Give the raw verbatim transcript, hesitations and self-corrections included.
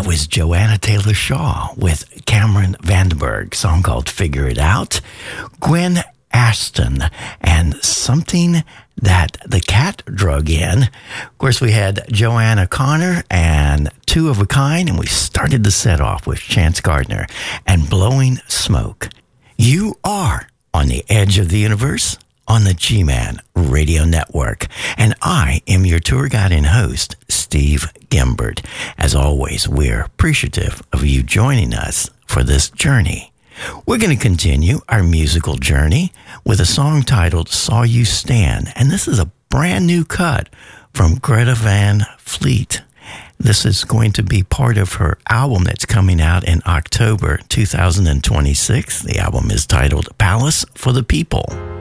That was Joanna Taylor-Shaw with Cameron Vandenberg, song called Figure It Out. Gwen Ashton and Something That the Cat Drug In. Of course, we had Joanna Connor and Two of a Kind, and we started the set off with Chance Gardner and Blowing Smoke. You are on the edge of the universe on the G-Man Radio Network, and I am your tour guide and host, Steve Gimbert. As always, we're appreciative of you joining us for this journey. We're going to continue our musical journey with a song titled Saw You Stand, and this is a brand new cut from Greta Van Fleet. This is going to be part of her album that's coming out in October two thousand twenty-six. The album is titled Palace for the People.